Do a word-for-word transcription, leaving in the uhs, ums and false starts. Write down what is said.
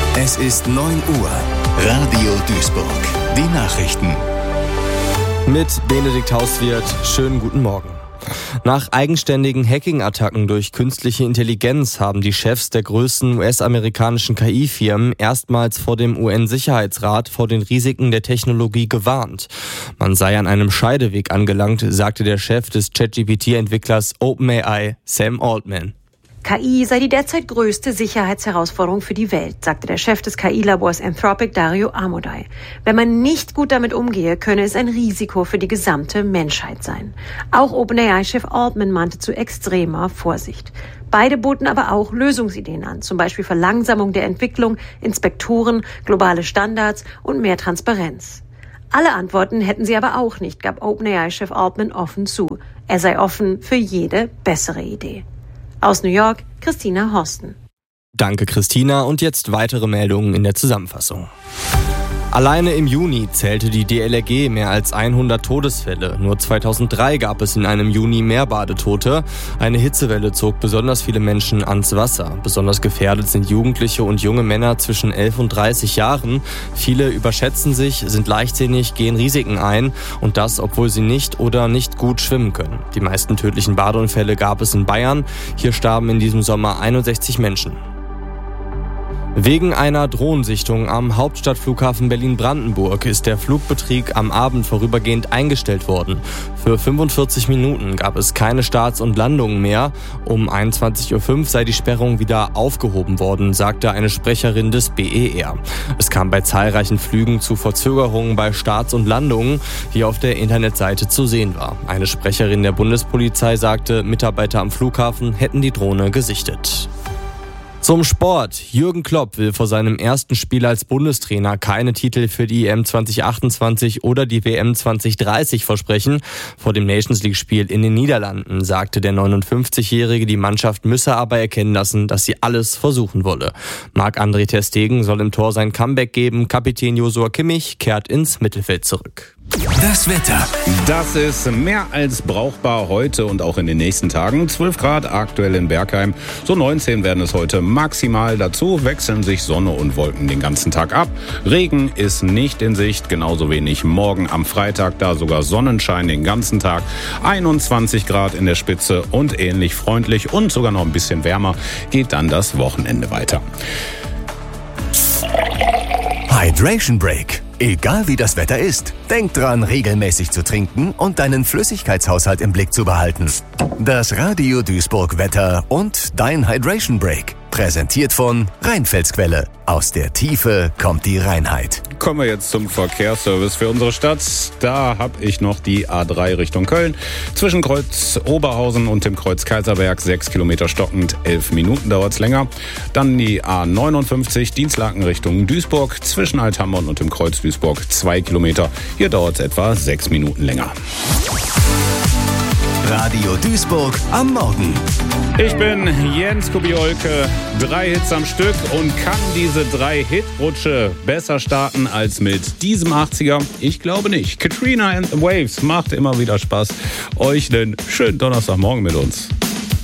Es ist neun Uhr. Radio Duisburg. Die Nachrichten. Mit Benedikt Hauswirt. Schönen guten Morgen. Nach eigenständigen Hacking-Attacken durch künstliche Intelligenz haben die Chefs der größten U S-amerikanischen K I-Firmen erstmals vor dem U N-Sicherheitsrat vor den Risiken der Technologie gewarnt. Man sei an einem Scheideweg angelangt, sagte der Chef des ChatGPT-Entwicklers OpenAI, Sam Altman. K I sei die derzeit größte Sicherheitsherausforderung für die Welt, sagte der Chef des K I-Labors Anthropic, Dario Amodei. Wenn man nicht gut damit umgehe, könne es ein Risiko für die gesamte Menschheit sein. Auch OpenAI-Chef Altman mahnte zu extremer Vorsicht. Beide boten aber auch Lösungsideen an, zum Beispiel Verlangsamung der Entwicklung, Inspektoren, globale Standards und mehr Transparenz. Alle Antworten hätten sie aber auch nicht, gab OpenAI-Chef Altman offen zu. Er sei offen für jede bessere Idee. Aus New York, Christina Horsten. Danke, Christina. Und jetzt weitere Meldungen in der Zusammenfassung. Alleine im Juni zählte die D L R G mehr als hundert Todesfälle. Nur zweitausenddrei gab es in einem Juni mehr Badetote. Eine Hitzewelle zog besonders viele Menschen ans Wasser. Besonders gefährdet sind Jugendliche und junge Männer zwischen elf und dreißig Jahren. Viele überschätzen sich, sind leichtsinnig, gehen Risiken ein. Und das, obwohl sie nicht oder nicht gut schwimmen können. Die meisten tödlichen Badeunfälle gab es in Bayern. Hier starben in diesem Sommer einundsechzig Menschen. Wegen einer Drohnensichtung am Hauptstadtflughafen Berlin-Brandenburg ist der Flugbetrieb am Abend vorübergehend eingestellt worden. Für fünfundvierzig Minuten gab es keine Starts und Landungen mehr. Um einundzwanzig Uhr fünf sei die Sperrung wieder aufgehoben worden, sagte eine Sprecherin des B E R. Es kam bei zahlreichen Flügen zu Verzögerungen bei Starts und Landungen, wie auf der Internetseite zu sehen war. Eine Sprecherin der Bundespolizei sagte, Mitarbeiter am Flughafen hätten die Drohne gesichtet. Zum Sport. Jürgen Klopp will vor seinem ersten Spiel als Bundestrainer keine Titel für die E M zwanzig achtundzwanzig oder die W M zwanzig dreißig versprechen. Vor dem Nations-League-Spiel in den Niederlanden sagte der neunundfünfzigjährige, die Mannschaft müsse aber erkennen lassen, dass sie alles versuchen wolle. Marc-André ter Stegen soll im Tor sein Comeback geben. Kapitän Joshua Kimmich kehrt ins Mittelfeld zurück. Das Wetter. Das ist mehr als brauchbar heute und auch in den nächsten Tagen. zwölf Grad aktuell in Bergheim. So neunzehn werden es heute maximal. Dazu wechseln sich Sonne und Wolken den ganzen Tag ab. Regen ist nicht in Sicht. Genauso wenig morgen am Freitag. Da sogar Sonnenschein den ganzen Tag. einundzwanzig Grad in der Spitze und ähnlich freundlich und sogar noch ein bisschen wärmer geht dann das Wochenende weiter. Hydration Break. Egal wie das Wetter ist, denk dran, regelmäßig zu trinken und deinen Flüssigkeitshaushalt im Blick zu behalten. Das Radio Duisburg Wetter und dein Hydration Break. Präsentiert von Rheinfelsquelle. Aus der Tiefe kommt die Reinheit. Kommen wir jetzt zum Verkehrsservice für unsere Stadt. Da habe ich noch die A drei Richtung Köln. Zwischen Kreuz Oberhausen und dem Kreuz Kaiserberg sechs Kilometer stockend, elf Minuten dauert es länger. Dann die A neunundfünfzig Dienstlaken Richtung Duisburg. Zwischen Althamborn und dem Kreuz Duisburg zwei Kilometer. Hier dauert es etwa sechs Minuten länger. Radio Duisburg am Morgen. Ich bin Jens Kubiolke, drei Hits am Stück und kann diese drei Hitrutsche besser starten als mit diesem achtziger? Ich glaube nicht. Katrina and the Waves macht immer wieder Spaß. Euch einen schönen Donnerstagmorgen mit uns.